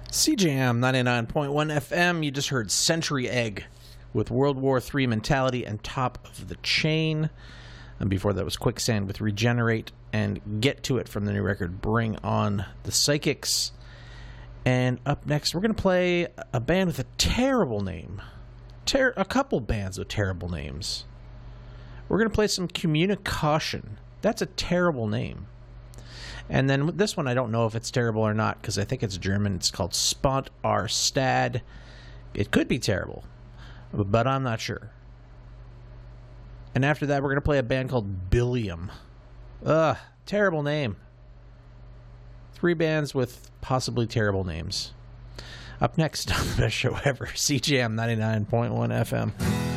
CJM 99.1 FM. You just heard Century Egg with World War III Mentality and Top of the Chain. And before that was Quicksand with Regenerate and Get to It from the new record Bring On the Psychics. And up next, we're going to play a band with a terrible name. A couple bands with terrible names. We're going to play some Communicaution. That's a terrible name. And then this one, I don't know if it's terrible or not, because I think it's German. It's called Spont ar Stad. It could be terrible, but I'm not sure. And after that, we're going to play a band called Billiam. Ugh, terrible name. 3 bands with possibly terrible names. Up next on the best show ever, CJM 99.1 FM.